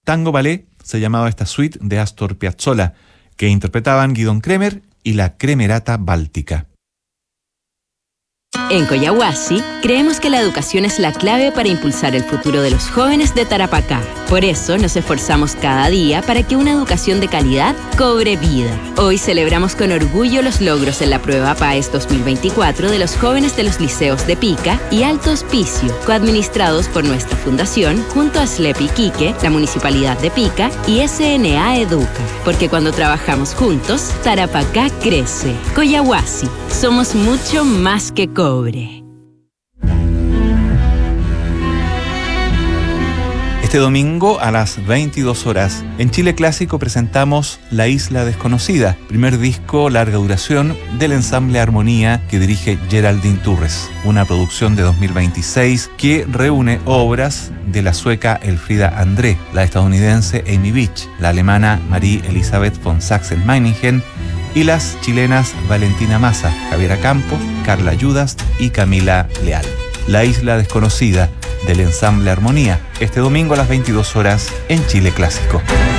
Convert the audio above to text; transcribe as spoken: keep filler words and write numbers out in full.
Tango Ballet se llamaba esta suite de Astor Piazzolla, que interpretaban Guidon Kremer y la Kremerata Báltica. En Collahuasi, creemos que la educación es la clave para impulsar el futuro de los jóvenes de Tarapacá. Por eso nos esforzamos cada día para que una educación de calidad cobre vida. Hoy celebramos con orgullo los logros en la prueba PAES dos mil veinticuatro de los jóvenes de los liceos de Pica y Alto Hospicio, coadministrados por nuestra fundación junto a S L E P Iquique, la Municipalidad de Pica y S N A Educa. Porque cuando trabajamos juntos, Tarapacá crece. Collahuasi, somos mucho más que cobre. Este domingo a las veintidós horas, en Chile Clásico presentamos La Isla Desconocida, primer disco larga duración del ensamble Armonía que dirige Geraldine Turres, una producción de dos mil veintiséis que reúne obras de la sueca Elfrida André, la estadounidense Amy Beach, la alemana Marie Elisabeth von Sachsen-Meiningen y las chilenas Valentina Massa, Javiera Campos, Carla Judas y Camila Leal. La Isla Desconocida del ensamble Armonía, este domingo a las veintidós horas en Chile Clásico.